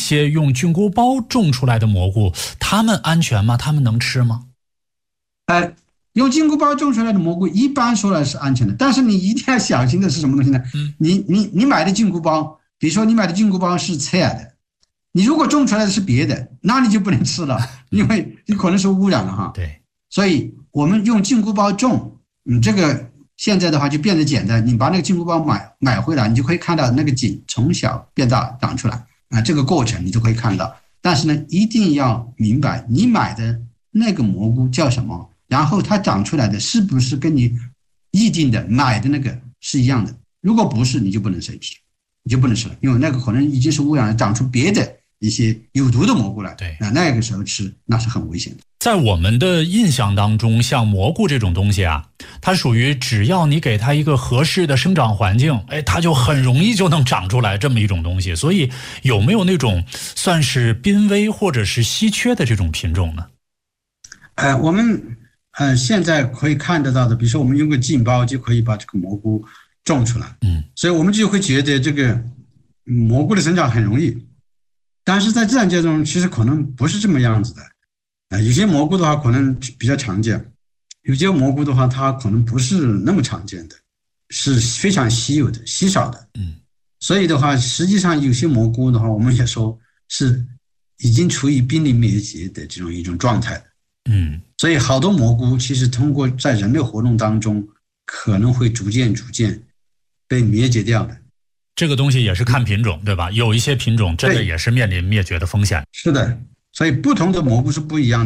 些用菌菇包种出来的蘑菇，它们安全吗？它们能吃吗？ 用菌菇包种出来的蘑菇一般说来是安全的，但是你一定要小心的是什么东西呢？你买的菌菇包，比如说你买的菌菇包是侧的，你如果种出来的是别的，那你就不能吃了，因为你可能是污染了哈。 对， 所以我们用菌菇包种，这个现在的话就变得简单，你把那个菌菇包买回来，你就可以看到那个茎从小变大长出来啊，这个过程你就可以看到。但是呢，一定要明白你买的那个蘑菇叫什么，然后它长出来的是不是跟你预定的买的那个是一样的？如果不是，你就不能生吃，你就不能吃了，因为那个可能已经是污染了，长出别的一些有毒的蘑菇来。 对， 那个时候吃那是很危险的。 在我们的印象当中，像蘑菇这种东西啊，它属于只要你给它一个合适的生长环境，它就很容易就能长出来这么一种东西。所以有没有那种算是濒危或者是稀缺的这种品种呢？ 我们现在可以看得到的，比如说我们用个浸包就可以把这个蘑菇种出来，所以我们就会觉得这个蘑菇的生长很容易，但是在自然界中其实可能不是这么样子的。有些蘑菇的话可能比较常见，有些蘑菇的话它可能不是那么常见的，是非常稀有的、稀少的。所以的话，实际上有些蘑菇的话，我们也说是已经处于濒临灭绝的这种一种状态。所以好多蘑菇其实通过在人类活动当中，可能会逐渐被灭绝掉的。 这个东西也是看品种，对吧？有一些品种真的也是面临灭绝的风险。 是的，所以不同的蘑菇是不一样的。